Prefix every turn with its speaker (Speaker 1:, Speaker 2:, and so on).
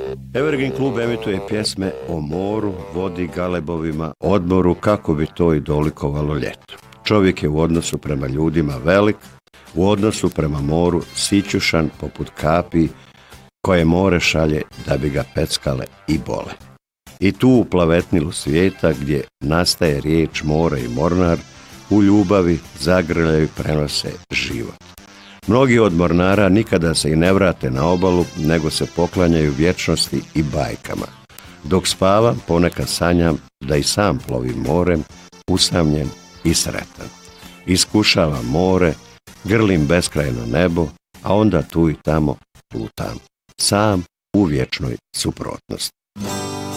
Speaker 1: Evergreen klub emituje pjesme o moru, vodi, galebovima, odmoru, kako bi to i dolikovalo ljeto. Čovjek je u odnosu prema ljudima velik, u odnosu prema moru sićušan poput kapi koje more šalje da bi ga peckale i bole. I tu u plavetnilu svijeta gdje nastaje riječ more i mornar, u ljubavi zagrljaju prenose život. Mnogi od mornara nikada se i ne vrate na obalu, nego se poklanjaju vječnosti i bajkama. Dok spavam, ponekad sanjam da i sam plovim morem, usamljen i sretan. Iskušavam more, grlim beskrajno nebo, a onda tu i tamo lutam, sam u vječnoj suprotnosti.